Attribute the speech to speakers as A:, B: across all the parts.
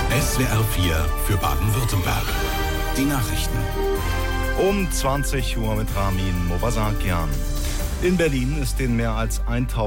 A: SWR 4 für Baden-Württemberg. Die Nachrichten.
B: Um 20 Uhr mit Ramin Movasakian. In Berlin ist den mehr als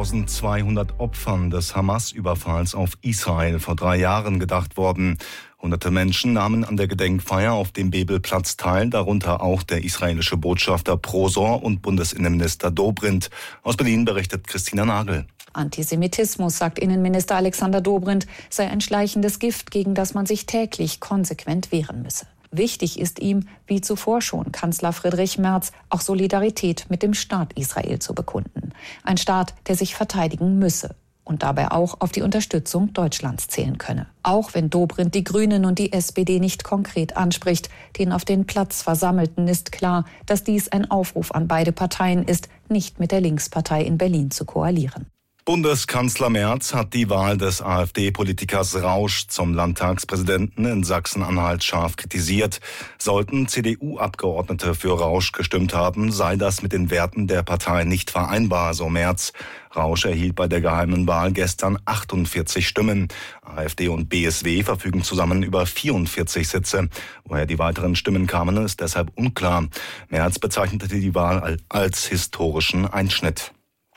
B: 1200 Opfern des Hamas-Überfalls auf Israel vor 3 Jahren gedacht worden. Hunderte Menschen nahmen an der Gedenkfeier auf dem Bebelplatz teil, darunter auch der israelische Botschafter Prosor und Bundesinnenminister Dobrindt. Aus Berlin berichtet Christina Nagel.
C: Antisemitismus, sagt Innenminister Alexander Dobrindt, sei ein schleichendes Gift, gegen das man sich täglich konsequent wehren müsse. Wichtig ist ihm, wie zuvor schon Kanzler Friedrich Merz, auch Solidarität mit dem Staat Israel zu bekunden. Ein Staat, der sich verteidigen müsse und dabei auch auf die Unterstützung Deutschlands zählen könne. Auch wenn Dobrindt die Grünen und die SPD nicht konkret anspricht, den auf den Platz Versammelten ist klar, dass dies ein Aufruf an beide Parteien ist, nicht mit der Linkspartei in Berlin zu koalieren.
B: Bundeskanzler Merz hat die Wahl des AfD-Politikers Rausch zum Landtagspräsidenten in Sachsen-Anhalt scharf kritisiert. Sollten CDU-Abgeordnete für Rausch gestimmt haben, sei das mit den Werten der Partei nicht vereinbar, so Merz. Rausch erhielt bei der geheimen Wahl gestern 48 Stimmen. AfD und BSW verfügen zusammen über 44 Sitze. Woher die weiteren Stimmen kamen, ist deshalb unklar. Merz bezeichnete die Wahl als historischen Einschnitt.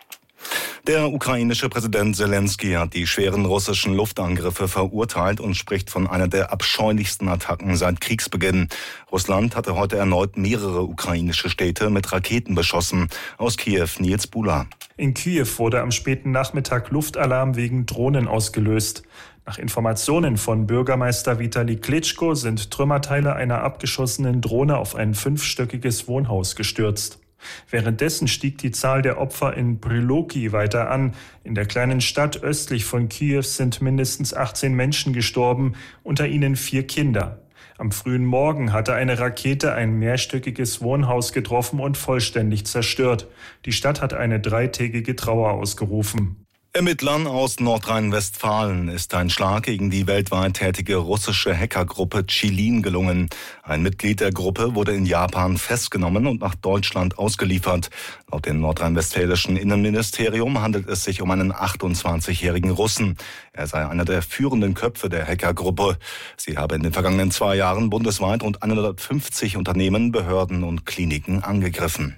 B: Der ukrainische Präsident Selensky hat die schweren russischen Luftangriffe verurteilt und spricht von einer der abscheulichsten Attacken seit Kriegsbeginn. Russland hatte heute erneut mehrere ukrainische Städte mit Raketen beschossen. Aus Kiew Nils Bula.
D: In Kiew wurde am späten Nachmittag Luftalarm wegen Drohnen ausgelöst. Nach Informationen von Bürgermeister Vitali Klitschko sind Trümmerteile einer abgeschossenen Drohne auf ein 5-stöckiges Wohnhaus gestürzt. Währenddessen stieg die Zahl der Opfer in Pryloki weiter an. In der kleinen Stadt östlich von Kiew sind mindestens 18 Menschen gestorben, unter ihnen 4 Kinder. Am frühen Morgen hatte eine Rakete ein mehrstöckiges Wohnhaus getroffen und vollständig zerstört. Die Stadt hat eine 3-tägige Trauer ausgerufen.
B: Ermittlern aus Nordrhein-Westfalen ist ein Schlag gegen die weltweit tätige russische Hackergruppe Chilin gelungen. Ein Mitglied der Gruppe wurde in Japan festgenommen und nach Deutschland ausgeliefert. Laut dem nordrhein-westfälischen Innenministerium handelt es sich um einen 28-jährigen Russen. Er sei einer der führenden Köpfe der Hackergruppe. Sie habe in den vergangenen 2 Jahren bundesweit rund 150 Unternehmen, Behörden und Kliniken angegriffen.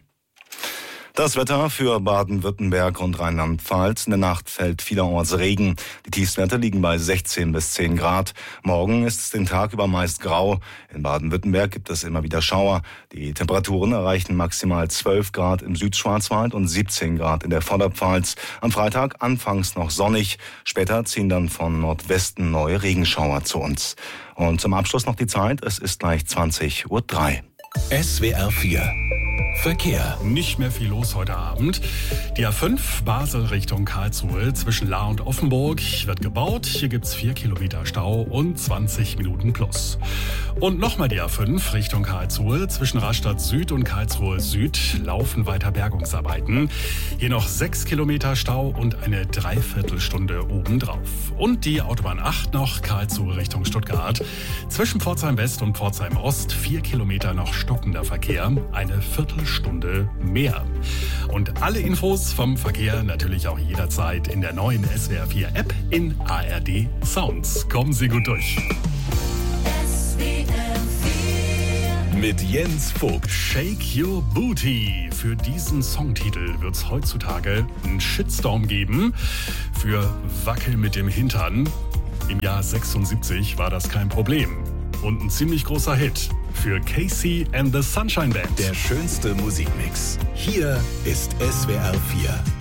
B: Das Wetter für Baden-Württemberg und Rheinland-Pfalz. In der Nacht fällt vielerorts Regen. Die Tiefstwerte liegen bei 16 bis 10 Grad. Morgen ist es den Tag über meist grau. In Baden-Württemberg gibt es immer wieder Schauer. Die Temperaturen erreichen maximal 12 Grad im Südschwarzwald und 17 Grad in der Vorderpfalz. Am Freitag anfangs noch sonnig. Später ziehen dann von Nordwesten neue Regenschauer zu uns. Und zum Abschluss noch die Zeit. Es ist gleich 20:03 Uhr.
A: SWR 4 Verkehr.
E: Nicht mehr viel los heute Abend. Die A5 Basel Richtung Karlsruhe zwischen Lahr und Offenburg wird gebaut. Hier gibt's 4 Kilometer Stau und 20 Minuten plus. Und nochmal die A5 Richtung Karlsruhe zwischen Rastatt Süd und Karlsruhe Süd laufen weiter Bergungsarbeiten. Hier noch 6 Kilometer Stau und eine Dreiviertelstunde obendrauf. Und die Autobahn 8 noch Karlsruhe Richtung Stuttgart. Zwischen Pforzheim West und Pforzheim Ost 4 Kilometer noch stockender Verkehr. Eine Viertelstunde mehr. Und alle Infos vom Verkehr natürlich auch jederzeit in der neuen SWR 4 App in ARD Sounds. Kommen Sie gut durch.
A: Mit Jens Vogt.
E: Shake Your Booty. Für diesen Songtitel wird es heutzutage einen Shitstorm geben. Für Wackel mit dem Hintern. Im Jahr 76 war das kein Problem. Und ein ziemlich großer Hit für Casey and the Sunshine Band.
A: Der schönste Musikmix. Hier ist SWR 4.